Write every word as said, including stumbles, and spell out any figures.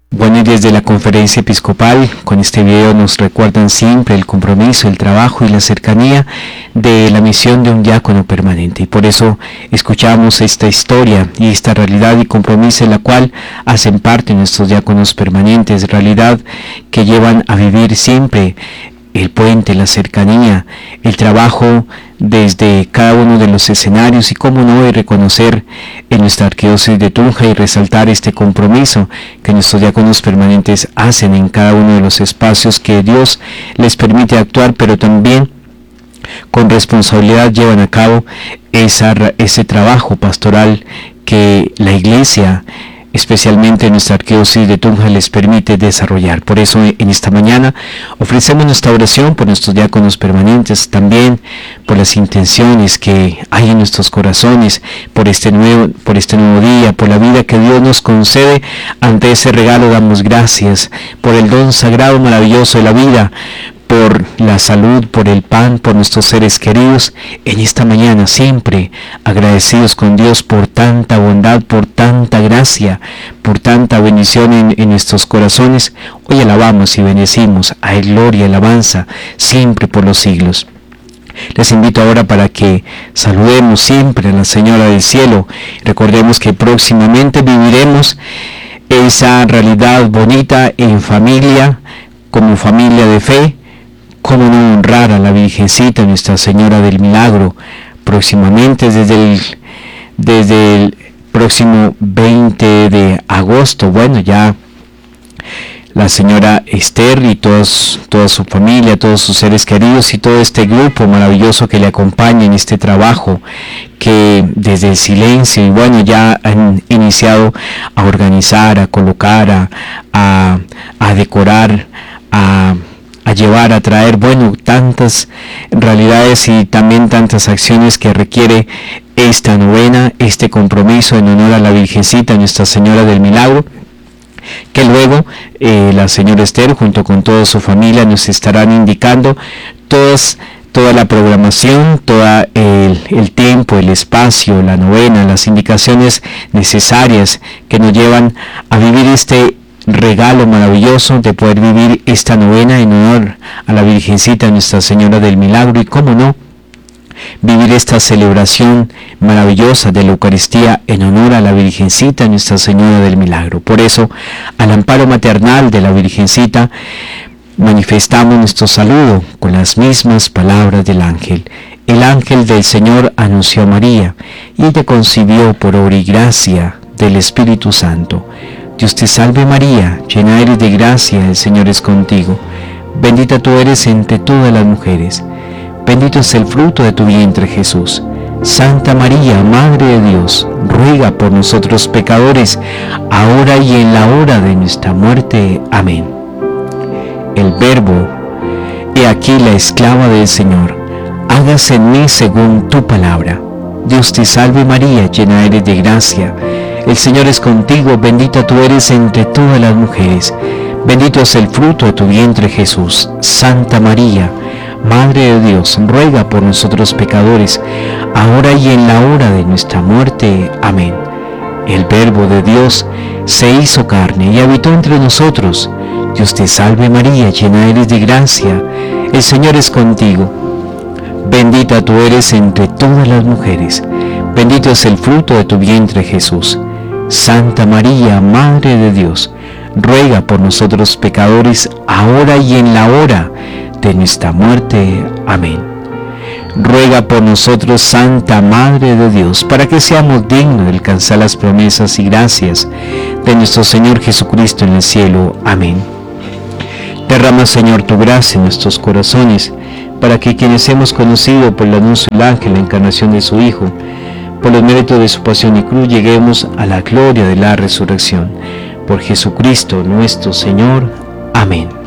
Bueno, y desde la Conferencia Episcopal, con este video nos recuerdan siempre el compromiso, el trabajo y la cercanía de la misión de un diácono permanente. Y por eso escuchamos esta historia y esta realidad y compromiso en la cual hacen parte nuestros diáconos permanentes, realidad que llevan a vivir siempre el puente, la cercanía, el trabajo desde cada uno de los escenarios y cómo no y reconocer en nuestra arquidiócesis de Tunja y resaltar este compromiso que nuestros diáconos permanentes hacen en cada uno de los espacios que Dios les permite actuar, pero también con responsabilidad llevan a cabo esa, ese trabajo pastoral que la Iglesia, especialmente nuestra arquidiócesis de Tunja, les permite desarrollar. Por eso en esta mañana ofrecemos nuestra oración por nuestros diáconos permanentes, también por las intenciones que hay en nuestros corazones, por este nuevo, por este nuevo día, por la vida que Dios nos concede. Ante ese regalo damos gracias por el don sagrado maravilloso de la vida, por la salud, por el pan, por nuestros seres queridos. En esta mañana siempre agradecidos con Dios por tanta bondad, por tanta gracia, por tanta bendición en, en nuestros corazones. Hoy alabamos y bendecimos a Él, gloria y alabanza siempre por los siglos. Les invito ahora para que saludemos siempre a la Señora del Cielo. Recordemos que próximamente viviremos esa realidad bonita en familia, como familia de fe. Cómo no honrar a la Virgencita, Nuestra Señora del Milagro, próximamente desde el, desde el próximo veinte de agosto. Bueno, ya la señora Esther y todos, toda su familia, todos sus seres queridos y todo este grupo maravilloso que le acompaña en este trabajo, que desde el silencio y bueno ya han iniciado a organizar, a colocar, a, a, a decorar, a a llevar, a traer, bueno, tantas realidades y también tantas acciones que requiere esta novena, este compromiso en honor a la Virgencita, Nuestra Señora del Milagro, que luego eh, la señora Esther junto con toda su familia nos estarán indicando todas, toda la programación, todo el, el tiempo, el espacio, la novena, las indicaciones necesarias que nos llevan a vivir este regalo maravilloso de poder vivir esta novena en honor a la Virgencita Nuestra Señora del Milagro y cómo no vivir esta celebración maravillosa de la Eucaristía en honor a la Virgencita Nuestra Señora del Milagro. Por eso, al amparo maternal de la Virgencita, manifestamos nuestro saludo con las mismas palabras del ángel. El ángel del Señor anunció a María y ella concibió por obra y gracia del Espíritu Santo. Dios te salve María, llena eres de gracia, el Señor es contigo. Bendita tú eres entre todas las mujeres. Bendito es el fruto de tu vientre Jesús. Santa María, Madre de Dios, ruega por nosotros pecadores, ahora y en la hora de nuestra muerte. Amén. El Verbo, he aquí la esclava del Señor, hágase en mí según tu palabra. Dios te salve María, llena eres de gracia, el Señor es contigo, bendita tú eres entre todas las mujeres, bendito es el fruto de tu vientre Jesús. Santa María, Madre de Dios, ruega por nosotros pecadores, ahora y en la hora de nuestra muerte. Amén. El Verbo de Dios se hizo carne y habitó entre nosotros. Dios te salve María, llena eres de gracia, el Señor es contigo. Bendita tú eres entre todas las mujeres, bendito es el fruto de tu vientre Jesús. Santa María, Madre de Dios, ruega por nosotros pecadores, ahora y en la hora de nuestra muerte. Amén. Ruega por nosotros, Santa Madre de Dios, para que seamos dignos de alcanzar las promesas y gracias de nuestro Señor Jesucristo en el cielo. Amén. Derrama, Señor, tu gracia en nuestros corazones, para que quienes hemos conocido por el anuncio del ángel la encarnación de su Hijo, por los méritos de su pasión y cruz, lleguemos a la gloria de la resurrección. Por Jesucristo nuestro Señor. Amén.